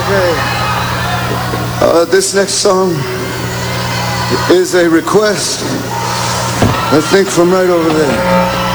This next song is a request, I think, from right over there.